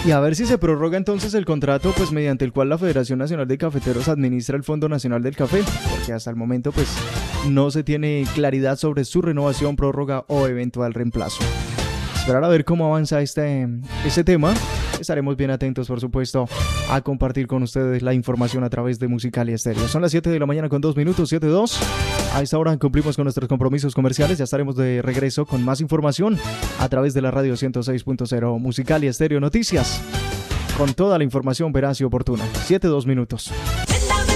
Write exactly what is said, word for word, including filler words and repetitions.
Y a ver si se prorroga entonces el contrato, pues mediante el cual la Federación Nacional de Cafeteros administra el Fondo Nacional del Café, porque hasta el momento pues no se tiene claridad sobre su renovación, prórroga o eventual reemplazo. Esperar a ver cómo avanza este, este tema. Estaremos bien atentos, por supuesto, a compartir con ustedes la información a través de Musicalia Estéreo. Son las siete de la mañana con dos minutos, siete dos. A esta hora cumplimos con nuestros compromisos comerciales. Ya estaremos de regreso con más información a través de la radio ciento seis punto cero Musicalia Estéreo Noticias. Con toda la información veraz y oportuna. siete dos minutos.